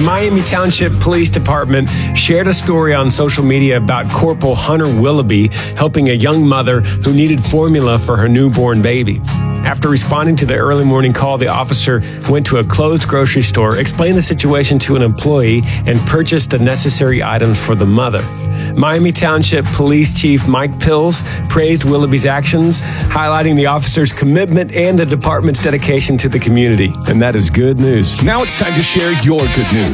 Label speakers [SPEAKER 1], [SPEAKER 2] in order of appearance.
[SPEAKER 1] Miami Township Police Department shared a story on social media about Corporal Hunter Willoughby helping a young mother who needed formula for her newborn baby. After responding to the early morning call, the officer went to a closed grocery store, explained the situation to an employee, and purchased the necessary items for the mother. Miami Township Police Chief Mike Pills praised Willoughby's actions, highlighting the officer's commitment and the department's dedication to the community. And that is good news.
[SPEAKER 2] Now it's time to share your good news.